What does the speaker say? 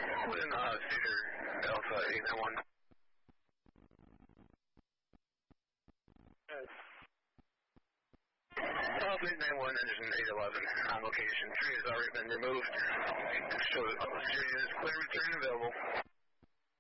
Within Cedar Alpha 891. Alpha 891, engine 811, on location. Tree has already been removed. Show the units clear, return available.